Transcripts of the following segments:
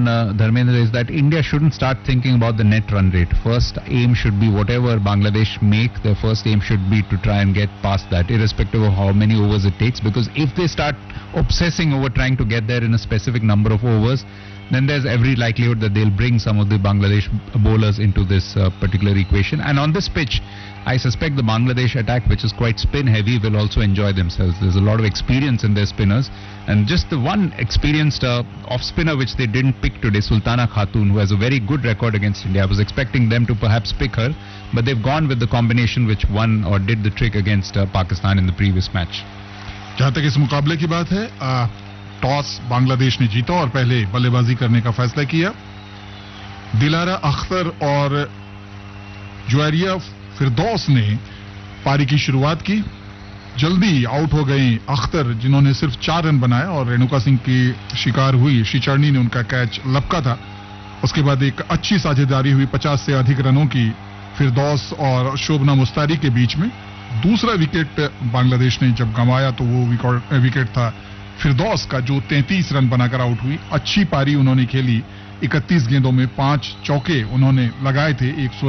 Dharmendra, is that India shouldn't start thinking about the net run rate. First aim should be whatever Bangladesh make, their first aim should be to try and get past that, irrespective of how many overs it takes. Because if they start obsessing over trying to get there in a specific number of overs, then there's every likelihood that they'll bring some of the Bangladesh bowlers into this particular equation. And on this pitch, I suspect the Bangladesh attack, which is quite spin heavy, will also enjoy themselves. There's a lot of experience in their spinners, and just the one experienced off spinner which they didn't pick today, Sultana Khatun, who has a very good record against India. I was expecting them to perhaps pick her, but they've gone with the combination which won or did the trick against Pakistan in the previous match. जहां तक इस मुकाबले की बात है, toss Bangladesh ने जीता और पहले बल्लेबाजी करने का फैसला किया. दिलारा अख्तर और जुआरिया फिरदौस ने पारी की शुरुआत की. जल्दी आउट हो गई अख्तर, जिन्होंने सिर्फ 4 रन बनाए, और रेणुका सिंह की शिकार हुई. श्रीचरणी ने उनका कैच लपका था. उसके बाद एक अच्छी साझेदारी हुई 50 से अधिक रनों की फिरदौस और शोभना मुस्तारी के बीच में. दूसरा विकेट बांग्लादेश ने जब गंवाया तो वो विकेट था फिरदौस का, जो 33 रन बनाकर आउट हुई. अच्छी पारी उन्होंने खेली. 31 गेंदों में 5 चौके उन्होंने लगाए थे.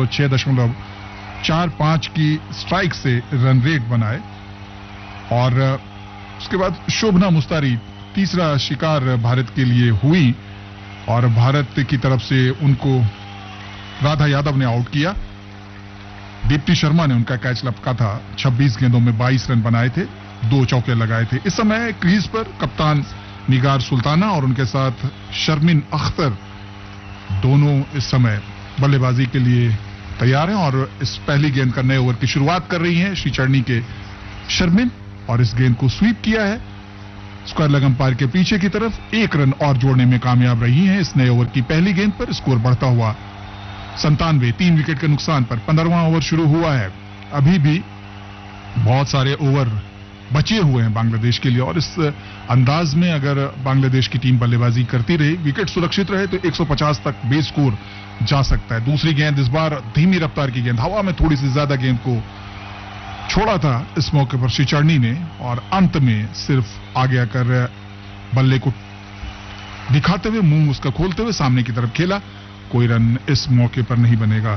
106.45 की स्ट्राइक से रन रेट बनाए. और उसके बाद शोभना मुस्तारी तीसरा शिकार भारत के लिए हुई, और भारत की तरफ से उनको राधा यादव ने आउट किया. दीप्ति शर्मा ने उनका कैच लपका था. 26 गेंदों में 22 रन बनाए थे, 2 चौके लगाए थे. इस समय क्रीज पर कप्तान निगार सुल्ताना और उनके साथ शर्मिन अख्तर दोनों इस समय बल्लेबाजी के लिए तैयार हैं, और इस पहली गेंद का नए ओवर की शुरुआत कर रही हैं श्रीचरणी के शर्मिन, और इस गेंद को स्वीप किया है स्क्वायर लेग अंपायर के पीछे की तरफ. 1 रन और जोड़ने में कामयाब रही हैं इस नए ओवर की पहली गेंद पर. स्कोर बढ़ता हुआ 97, 3 विकेट के नुकसान पर 15वां ओवर शुरू हुआ है. अभी भी बहुत सारे ओवर बचे हुए हैं बांग्लादेश के लिए, और इस अंदाज में अगर बांग्लादेश की टीम बल्लेबाजी करती रही, विकेट सुरक्षित रहे, तो 150 तक बेस स्कोर जा सकता है. दूसरी गेंद इस बार धीमी रफ्तार की गेंद, हवा में थोड़ी सी ज्यादा गेंद को छोड़ा था इस मौके पर श्रीचरणी ने, और अंत में सिर्फ आगे आकर बल्ले को दिखाते हुए, मुंह उसका खोलते हुए सामने की तरफ खेला. कोई रन इस मौके पर नहीं बनेगा.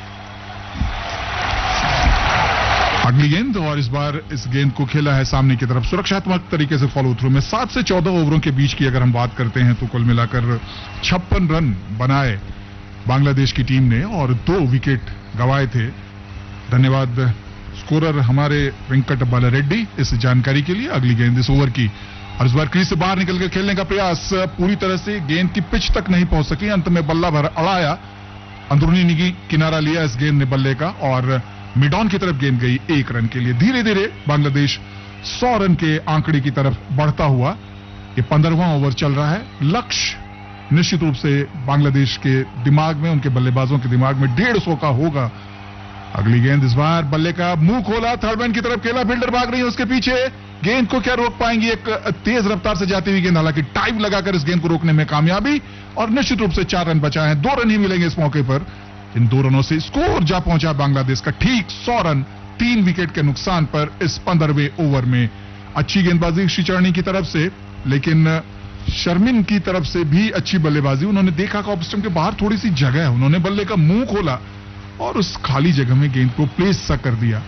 अगली गेंद, और इस बार इस गेंद को खेला है सामने की तरफ सुरक्षात्मक तरीके से फॉलो थ्रू में. 7 से 14 ओवरों के बीच की अगर हम बात करते हैं तो कुल मिलाकर 56 रन बनाए बांग्लादेश की टीम ने, और 2 विकेट गंवाए थे. धन्यवाद स्कोरर हमारे वेंकट बालारेड्डी इस जानकारी के लिए. अगली गेंद इस ओवर की, और इस बार क्रीज से बाहर निकलकर खेलने का प्रयास पूरी तरह से गेंद की पिच तक नहीं पहुंच सकी. अंत में बल्ला भर अड़ाया, अंदरूनी किनारा लिया इस गेंद ने बल्ले का, और मिड ऑन की तरफ गेंद गई 1 रन के लिए. धीरे धीरे बांग्लादेश 100 रन के आंकड़े की तरफ बढ़ता हुआ. ये 15वां ओवर चल रहा है. लक्ष्य निश्चित रूप से बांग्लादेश के दिमाग में, उनके बल्लेबाजों के दिमाग में 150 का होगा. अगली गेंद इस बार बल्ले का मुंह खोला, थर्ड मैन की तरफ खेला, फील्डर भाग रही है उसके पीछे. गेंद को क्या रोक पाएंगी? एक तेज रफ्तार से जाती हुई गेंद, हालांकि टाइम लगाकर इस गेंद को रोकने में कामयाबी, और निश्चित रूप से 4 रन बचाए हैं. 2 रन ही मिलेंगे इस मौके पर. इन 2 रनों से स्कोर जा पहुंचा बांग्लादेश का ठीक 100 रन 3 विकेट के नुकसान पर इस 15वें ओवर में. अच्छी गेंदबाजी श्रीचरणी की तरफ से, लेकिन शर्मिन की तरफ से भी अच्छी बल्लेबाजी. उन्होंने देखा कि ऑफ स्टंप के बाहर थोड़ी सी जगह है, उन्होंने बल्ले का मुंह खोला और उस खाली जगह में गेंद को प्लेस सा कर दिया.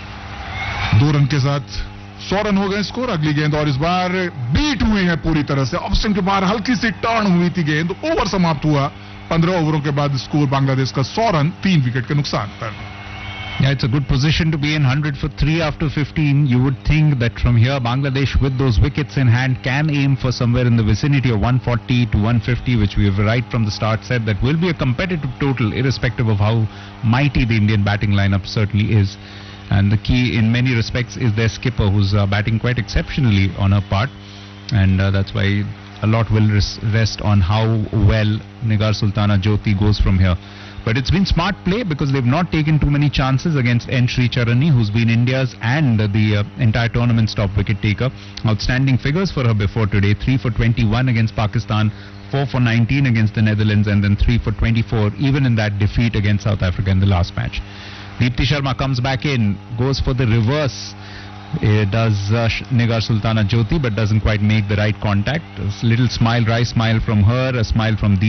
2 रन के साथ 100 रन हो गए स्कोर. अगली गेंद, और इस बार बीट हुई है पूरी तरह से. ऑफ स्टंप के बाहर हल्की सी टर्न हुई थी गेंद. ओवर समाप्त हुआ. 15 ओवरों के बाद स्कोर बांग्लादेश का 100 रन 3 विकेट के नुकसान पर. Yeah, it's a good position to be in. 100 for 3 after 15. You would think that from here, Bangladesh, with those wickets in hand, can aim for somewhere in the vicinity of 140 to 150, which we have right from the start said that will be a competitive total, irrespective of how mighty the Indian batting lineup certainly is. And the key in many respects is their skipper, who's batting quite exceptionally on her part. And that's why a lot will rest on how well Nigar Sultana Jyoti goes from here. But it's been smart play because they've not taken too many chances against N. Sreecharani, who's been India's and the entire tournament's top wicket taker. Outstanding figures for her before today. 3 for 21 against Pakistan, 4 for 19 against the Netherlands, and then 3 for 24 even in that defeat against South Africa in the last match. Deepti Sharma comes back in, goes for the reverse. Does Nigar Sultana Jyoti, but doesn't quite make the right contact. A little smile, wry smile from her, a smile from